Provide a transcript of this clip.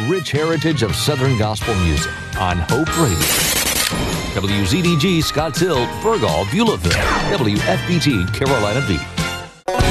rich heritage of Southern gospel music on Hope Radio. WZDG Scotts Hill, Burgaw, Beulahville, WFBT Carolina Beach.